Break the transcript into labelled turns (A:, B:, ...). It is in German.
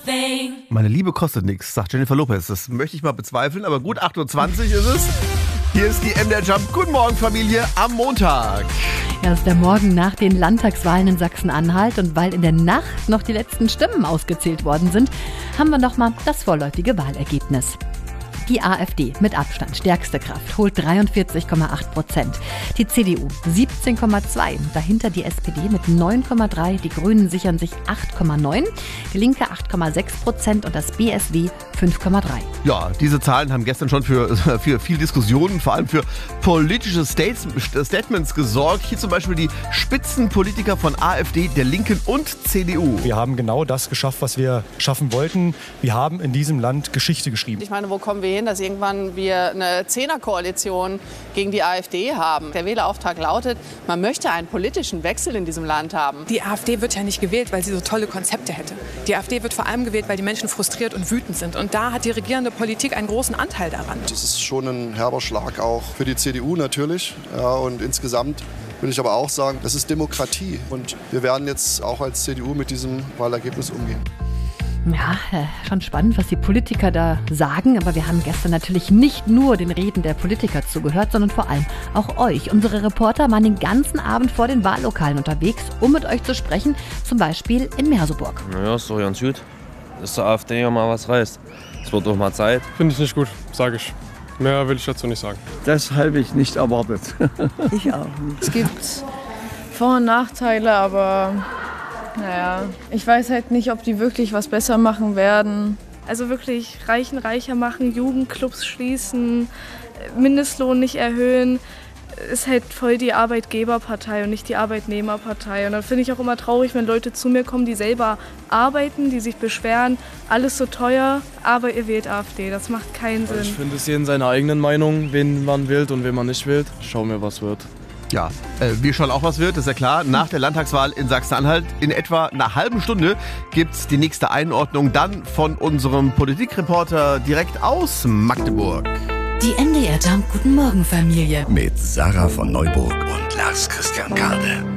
A: Meine Liebe kostet nichts, sagt Jennifer Lopez. Das möchte ich mal bezweifeln, aber gut, 8:20 Uhr ist es. Hier ist die MDR Jump. Guten Morgen, Familie, am Montag.
B: Ja, es ist der Morgen nach den Landtagswahlen in Sachsen-Anhalt. Und weil in der Nacht noch die letzten Stimmen ausgezählt worden sind, haben wir nochmal das vorläufige Wahlergebnis. Die AfD mit Abstand stärkste Kraft holt 43,8%. Die CDU 17,2%. Dahinter die SPD mit 9,3%. Die Grünen sichern sich 8,9%. Die Linke 8,6% und das BSW 5,3%.
A: Ja, diese Zahlen haben gestern schon für viel Diskussionen, vor allem für politische Statements gesorgt. Hier zum Beispiel die Spitzenpolitiker von AfD, der Linken und CDU.
C: Wir haben genau das geschafft, was wir schaffen wollten. Wir haben in diesem Land Geschichte geschrieben.
D: Ich meine, wo kommen wir hin, dass irgendwann wir eine Zehnerkoalition gegen die AfD haben? Der Wählerauftrag lautet, man möchte einen politischen Wechsel in diesem Land haben.
E: Die AfD wird ja nicht gewählt, weil sie so tolle Konzepte hätte. Die AfD wird vor allem gewählt, weil die Menschen frustriert und wütend sind. Und da hat die regierende Politik einen großen Anteil daran.
F: Das ist schon ein herber Schlag auch für die CDU natürlich. Ja, und insgesamt will ich aber auch sagen, das ist Demokratie. Und wir werden jetzt auch als CDU mit diesem Wahlergebnis umgehen.
B: Ja, schon spannend, was die Politiker da sagen. Aber wir haben gestern natürlich nicht nur den Reden der Politiker zugehört, sondern vor allem auch euch. Unsere Reporter waren den ganzen Abend vor den Wahllokalen unterwegs, um mit euch zu sprechen. Zum Beispiel in Merseburg.
G: Naja, ist doch ganz gut, dass der AfD ja mal was reißt. Es wird doch mal Zeit.
H: Finde ich nicht gut, sage ich. Mehr will ich dazu nicht sagen.
I: Das habe ich nicht erwartet.
J: Ich auch nicht. Es gibt Vor- und Nachteile, aber naja, ich weiß halt nicht, ob die wirklich was besser machen werden.
K: Also wirklich Reichen reicher machen, Jugendclubs schließen, Mindestlohn nicht erhöhen. Ist halt voll die Arbeitgeberpartei und nicht die Arbeitnehmerpartei. Und dann finde ich auch immer traurig, wenn Leute zu mir kommen, die selber arbeiten, die sich beschweren, alles so teuer, aber ihr wählt AfD. Das macht keinen Sinn.
H: Ich finde, es jeden seine eigenen Meinung, wen man wählt und wen man nicht wählt. Schauen wir, was wird.
A: Ja, wir schauen auch, was wird, ist ja klar. Nach der Landtagswahl in Sachsen-Anhalt in etwa einer halben Stunde gibt's die nächste Einordnung dann von unserem Politikreporter direkt aus Magdeburg.
L: Die MDR Jump Guten Morgen Familie.
M: Mit Sarah von Neuburg und Lars Christian Kade.